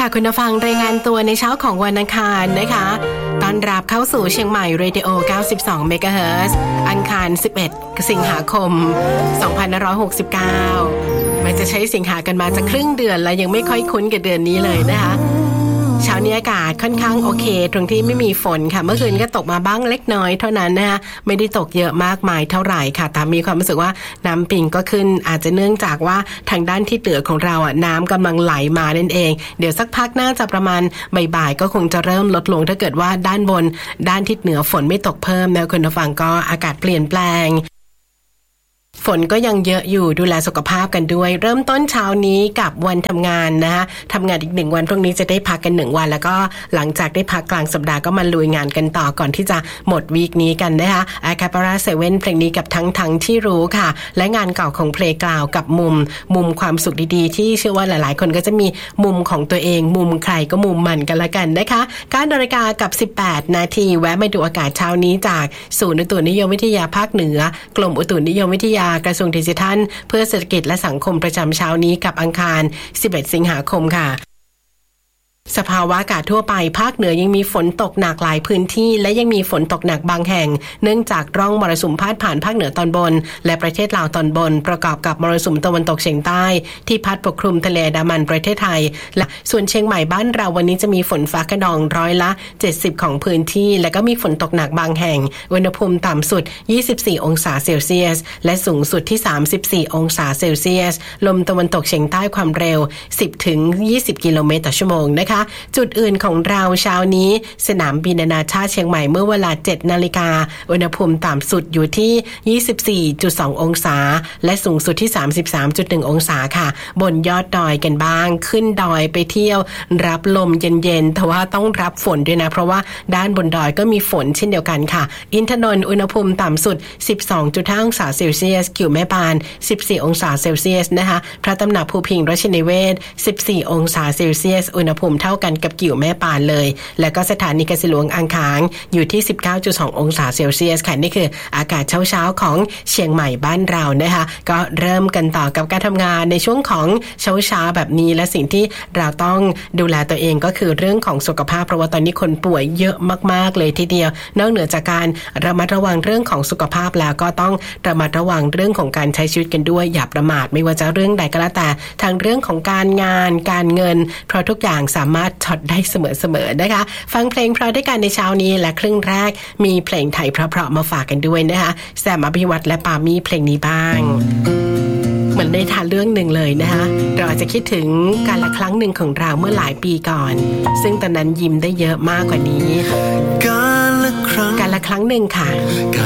คุณผู้ฟังรายงานตัวในเช้าของวันอังคารนะคะต้อนรับเข้าสู่เชียงใหม่เรดิโอ 92 เมกะเฮิรตซ์ อังคาร 11 สิงหาคม 2569 มันจะใช้สิงหากันมาจะครึ่งเดือนแล้วยังไม่ค่อยคุ้นกับเดือนนี้เลยนะคะเช้านี้อากาศค่อนข้างโอเคตรงที่ไม่มีฝนค่ะเมื่อคืนก็ตกมาบ้างเล็กน้อยเท่านั้นนะคะไม่ได้ตกเยอะมากมายเท่าไหร่ค่ะแต่มีความรู้สึกว่าน้ำปิงก็ขึ้นอาจจะเนื่องจากว่าทางด้านที่เหนือของเราน้ำกำลังไหลมานั่นเองเดี๋ยวสักพักน่าจะประมาณบ่ายๆก็คงจะเริ่มลดลงถ้าเกิดว่าด้านบนด้านทิศเหนือฝนไม่ตกเพิ่มนะคุณผู้ฟังก็อากาศเปลี่ยนแปลงฝนก็ยังเยอะอยู่ดูแลสุขภาพกันด้วยเริ่มต้นเช้านี้กับวันทำงานนะคะทำงานอีก1วันพรุ่งนี้จะได้พักกัน1วันแล้วก็หลังจากได้พักกลางสัปดาห์ก็มาลุยงานกันต่อก่อนที่จะหมดวีคนี้กันนะคะอาคาปาราเซเว่นเพลงนี้กับทั้งที่รู้ค่ะและงานเก่าของเพลงกล่าวกับมุมความสุขดีๆที่เชื่อว่าหลายๆคนก็จะมีมุมของตัวเองมุมใครก็มุมมันกันละกันนะคะ9 นาฬิกากับ18 นาทีแวะมาดูอากาศเช้านี้จากศูนย์อุตุนิยมวิทยาภาคเหนือกรมอุตุนิยมวิทยากระทรวงดิจิทัลเพื่อเศรษฐกิจและสังคมประจำเช้านี้กับอังคาร 11 สิงหาคมค่ะสภาวะอากาศทั่วไปภาคเหนือยังมีฝนตกหนักหลายพื้นที่และยังมีฝนตกหนักบางแห่งเนื่องจากร่องมรสุมพาดผ่านภาคเหนือตอนบนและประเทศลาวตอนบนประกอบกับมรสุมตะวันตกเฉียงใต้ที่พัดปกคลุมทะเลอันดามันประเทศไทยและส่วนเชียงใหม่บ้านเราวันนี้จะมีฝนฟ้าคะนอง70%ของพื้นที่และก็มีฝนตกหนักบางแห่งอุณหภูมิต่ำสุด24 องศาเซลเซียสและสูงสุดที่34 องศาเซลเซียสลมตะวันตกเฉียงใต้ความเร็ว 10-20 กิโลเมตรต่อชั่วโมงนะคะจุดอื่นของเราเช้านี้สนามบินนานาชาติเชียงใหม่เมื่อเวลา 7 นาฬิกาอุณหภูมิต่ำสุดอยู่ที่ 24.2 องศาและสูงสุดที่ 33.1 องศาค่ะบนยอดดอยกันบ้างขึ้นดอยไปเที่ยวรับลมเย็นๆแต่ว่าต้องรับฝนด้วยนะเพราะว่าด้านบนดอยก็มีฝนเช่นเดียวกันค่ะอินทนนท์อุณหภูมิต่ำสุด 12.5 องศาเซลเซียสกิ่วแม่ปาน14 องศาเซลเซียสนะคะพระตำหนักภูพิงค์ราชนิเวศ14 องศาเซลเซียสอุณหภูมิเท่ากันกับกิ่วแม่ปานเลยแล้วก็สถานีเกษตรหลวงอ่างขางอยู่ที่ 19.2 องศาเซลเซียสค่ะนี่คืออากาศเช้าๆของเชียงใหม่บ้านเรานะคะก็เริ่มกันต่อกับการทำงานในช่วงของเช้าๆแบบนี้และสิ่งที่เราต้องดูแลตัวเองก็คือเรื่องของสุขภาพเพราะว่าตอนนี้คนป่วยเยอะมากๆเลยทีเดียวนอกเหนือจากการระมัดระวังเรื่องของสุขภาพแล้วก็ต้องระมัดระวังเรื่องของการใช้ชีวิตกันด้วยอย่าประมาทไม่ว่าจะเรื่องใดก็แล้วแต่ทางเรื่องของการงานการเงินเพราะทุกอย่างสามารถช็อตได้เสมอๆนะคะฟังเพลงเพราะด้วยกันในเช้านี้และครึ่งแรกมีเพลงไทยเพราะๆมาฝากกันด้วยนะคะแซมอภิวัตรและปามี่เพลงนี้บ้างเหมือนได้ทานเรื่องหนึ่งเลยนะคะเราอาจจะคิดถึงการละครั้งหนึ่งของเราเมื่อหลายปีก่อนซึ่งตอนนั้นยิ้มได้เยอะมากกว่านี้การละครั้งหนึ่งค่ะ